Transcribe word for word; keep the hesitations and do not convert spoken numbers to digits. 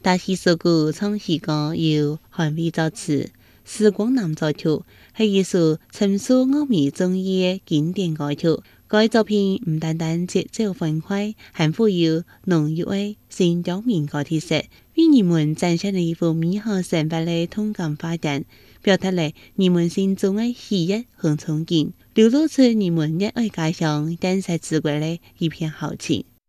大戲首歌唱戲歌由韓偉作詞，時光南作曲，係一首深受樂迷中意嘅經典歌曲。該作品唔單單節奏歡快，還富有濃郁嘅新疆民歌特色，為人們展現了一幅美好生活嘅動感畫面，表達了人們心中嘅喜悅和憧憬，流露出人們熱愛家鄉、感謝祖國嘅一片豪情。